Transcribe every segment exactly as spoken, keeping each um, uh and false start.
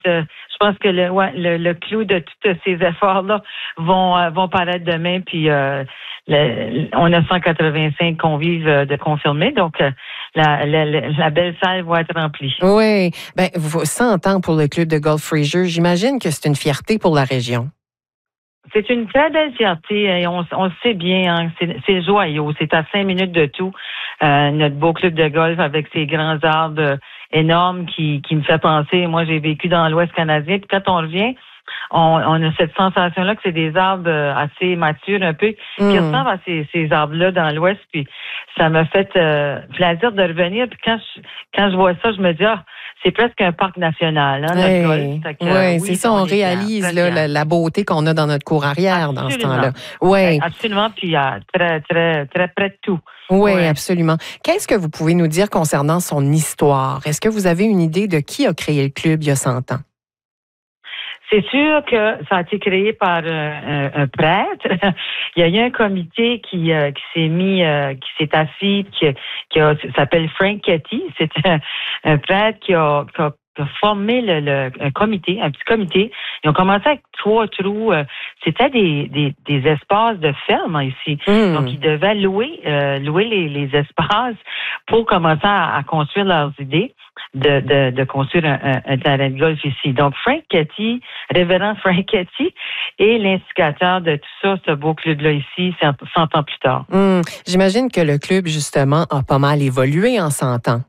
euh, je pense que le, ouais, le, le clou de tous ces efforts-là vont, euh, vont paraître demain. Puis euh, le, on a cent quatre-vingt-cinq convives euh, de confirmés, donc euh, la, la, la belle salle va être remplie. Oui, ben cent ans pour le club de golf Fraser, j'imagine que c'est une fierté pour la région. C'est une très belle fierté et on, on le sait bien, hein, c'est, c'est joyeux. C'est à cinq minutes de tout. Euh, notre beau club de golf avec ses grands arbres énormes qui, qui me fait penser. Moi, j'ai vécu dans l'Ouest canadien. Puis quand on revient, on, on a cette sensation-là que c'est des arbres assez matures un peu, mm. qui ressemblent à ces, ces arbres-là dans l'Ouest. Puis ça m'a fait euh, plaisir de revenir. Puis quand je, quand je vois ça, je me dis, ah, c'est presque un parc national, hein, hey, notre golf. que, oui, oui, c'est ça, on, on réalise là, la, la beauté qu'on a dans notre cour arrière absolument. Dans ce temps-là. Oui. Absolument, puis euh, très, très, très près de tout. Oui, ouais. Absolument. Qu'est-ce que vous pouvez nous dire concernant son histoire? Est-ce que vous avez une idée de qui a créé le club il y a cent ans? C'est sûr que ça a été créé par euh, un, un prêtre. Il y a eu un comité qui, euh, qui s'est mis, euh, qui s'est assis, qui, qui a, s'appelle Frank Ketty. C'est un, un prêtre qui a, qui a formé le, le, un comité, un petit comité. Ils ont commencé avec trois trous. C'était des, des, des espaces de ferme ici. Mm. Donc, ils devaient louer, euh, louer les, les espaces pour commencer à, à construire leurs idées de, de, de construire un, un, un terrain de golf ici. Donc, Frank Ketty, révérend Frank Ketty, est l'instigateur de tout ça, ce beau club-là ici, cent ans plus tard. Mm. J'imagine que le club, justement, a pas mal évolué en cent ans.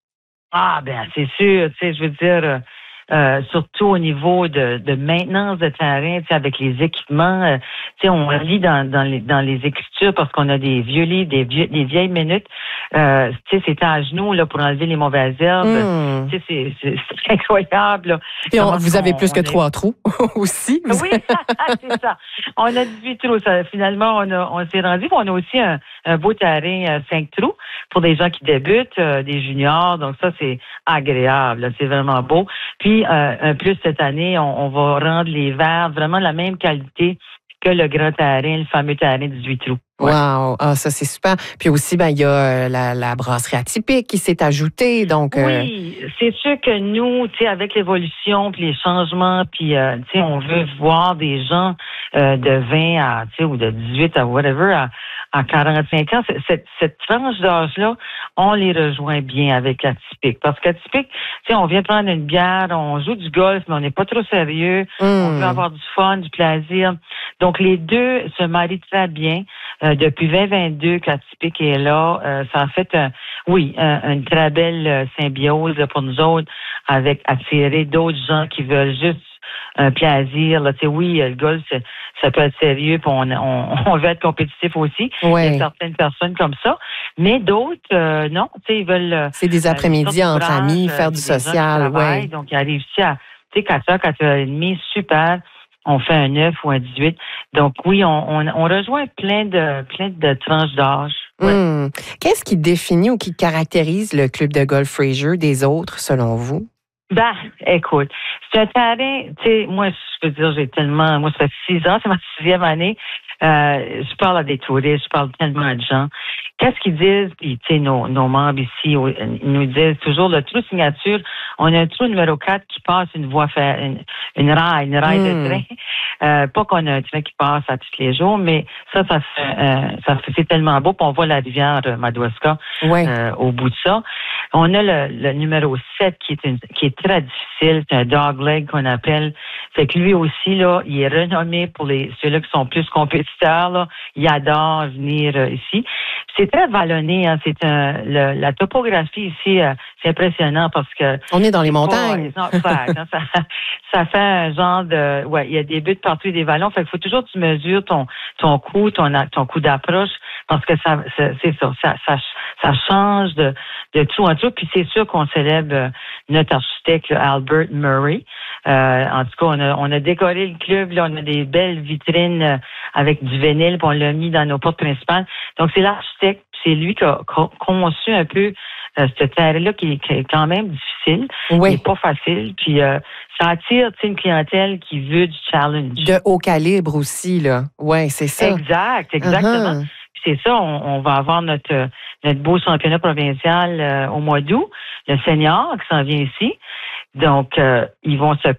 Ah, ben, c'est sûr, tu sais, je veux dire, euh, surtout au niveau de, de maintenance de terrain, tu sais, avec les équipements, euh, tu sais, on lit dans, dans les, dans les écritures parce qu'on a des vieux livres, des vieux, des vieilles minutes, euh, tu sais, c'était à genoux, là, pour enlever les mauvaises herbes. Mmh. Tu sais, c'est, c'est, c'est incroyable, là. Et on, vous avez plus que est... trois trous aussi. Vous... Oui, c'est ça. On a dix-huit trous. Ça, finalement, on, a, on s'est rendu. On a aussi un, un beau terrain, euh, cinq trous, pour des gens qui débutent, euh, des juniors. Donc, ça, c'est agréable. Là, c'est vraiment beau. Puis, euh, un plus cette année, on, on va rendre les verres vraiment de la même qualité que le grand terrain, le fameux terrain dix-huit trous. Ouais. Wow! Ah, ça, c'est super. Puis aussi, ben, il y a la, la brasserie atypique qui s'est ajoutée. Donc, oui, euh... c'est sûr que nous, tu sais, avec l'évolution puis les changements, puis, euh, tu sais, on veut voir des gens euh, de vingt à, tu sais, ou de dix-huit à whatever, à, à quarante-cinq ans. Cette, cette tranche d'âge-là, on les rejoint bien avec l'atypique. Parce qu'atypique, tu sais, on vient prendre une bière, on joue du golf, mais on n'est pas trop sérieux. Mm. On veut avoir du fun, du plaisir. Donc, les deux se marient très bien. Euh, depuis vingt vingt-deux qu'Atypique est là, euh, ça a fait, un, oui, un, une très belle euh, symbiose pour nous autres avec attirer d'autres gens qui veulent juste un plaisir. Là, tu sais, oui, le golf, ça peut être sérieux, puis on, on, on veut être compétitif aussi. Ouais. Il y a certaines personnes comme ça, mais d'autres, euh, non, tu sais, ils veulent... C'est des après-midi euh, entre amis, euh, faire du social, oui. Donc, ils arrivent ici à, tu sais, quatre heures, quatre heures trente, super. On fait un neuf ou un dix-huit. Donc oui, on, on, on rejoint plein de plein de tranches d'âge. Ouais. Mmh. Qu'est-ce qui définit ou qui caractérise le club de golf Fraser des autres, selon vous? Ben, écoute, c'est un terrain, tu sais, moi, je peux dire, j'ai tellement, moi, ça fait six ans, c'est ma sixième année. Euh, je parle à des touristes, je parle tellement de gens. Qu'est-ce qu'ils disent? Puis, tu sais, nos, nos membres ici, ils nous disent toujours le trou signature. On a un trou numéro quatre qui passe une voie, une, une raille, une raille mmh. de train. Euh, pas qu'on a un train qui passe à tous les jours, mais ça, ça fait, euh, ça fait, c'est tellement beau. Puis on voit la rivière Madawaska ouais. euh, au bout de ça. On a le, le numéro sept qui est une, qui est très difficile. C'est un dogleg qu'on appelle. Fait que lui aussi, là, il est renommé pour les, ceux-là qui sont plus compétiteurs, là. Il adore venir euh, ici. C'est très vallonné, hein. C'est un, le, la topographie ici, euh, c'est impressionnant parce que... On est dans les montagnes. Pas, non, ça, ça fait un genre de... Ouais, il y a des buts partout et des vallons. Fait qu'il faut toujours que tu mesures ton, ton coup, ton, ton coup d'approche parce que ça, c'est, c'est ça, ça, ça, ça change de, de tout en tout. Puis c'est sûr qu'on célèbre notre architecte Albert Murray. Euh, en tout cas, on a, on a décoré le club. Là, on a des belles vitrines avec du vinyle, puis on l'a mis dans nos portes principales. Donc, c'est l'architecte, c'est lui qui a conçu un peu euh, ce terrain-là qui, qui est quand même difficile, oui. qui n'est pas facile. Puis, euh, ça attire une clientèle qui veut du challenge. De haut calibre aussi, là. Oui, c'est ça. Exact, exactement. Uh-huh. C'est ça, on, on va avoir notre notre beau championnat provincial euh, au mois d'août, le senior qui s'en vient ici. Donc, euh, ils vont se